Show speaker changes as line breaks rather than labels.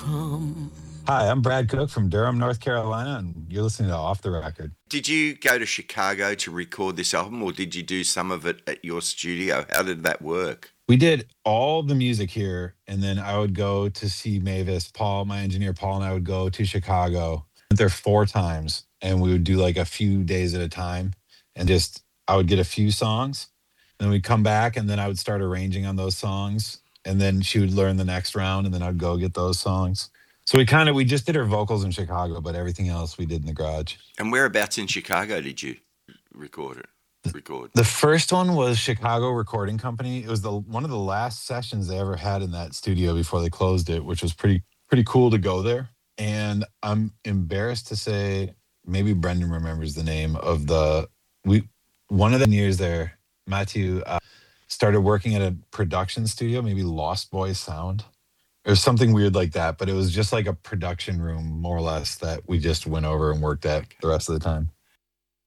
Hi, I'm Brad Cook from Durham, North Carolina, and you're listening to Off the Record.
Did you go to Chicago to record this album, or did you do some of it at your studio? How did that work?
We did all the music here, and then I would go to see Mavis. Paul, my engineer Paul, and I would go to Chicago. Went there 4 times, and we would do like a few days at a time, and just I would get a few songs, and then we'd come back, and then I would start arranging on those songs, and then she would learn the next round, and then I'd go get those songs. So we just did her vocals in Chicago, but everything else we did in the garage.
And whereabouts in Chicago did you record?
The first one was Chicago Recording Company. It was one of the last sessions they ever had in that studio before they closed it, which was pretty cool to go there. And I'm embarrassed to say, maybe Brendan remembers the name of one of the engineers there, Matthew, started working at a production studio, maybe Lost Boys Sound or something weird like that. But it was just like a production room, more or less, that we just went over and worked at the rest of the time.